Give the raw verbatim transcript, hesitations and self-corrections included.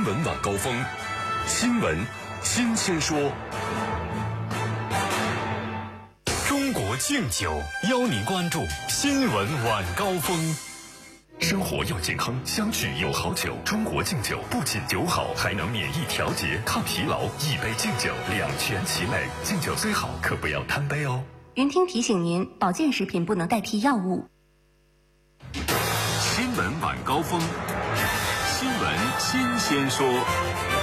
新闻晚高峰，新闻新鲜说。中国敬酒邀您关注新闻晚高峰。生活要健康，相聚有好酒。中国敬酒不仅酒好，还能免疫调节、抗疲劳。一杯敬酒，两全其美。敬酒虽好，可不要贪杯哦。 云听提醒您，保健食品不能代替药物。 新闻晚高峰，新闻新鲜说。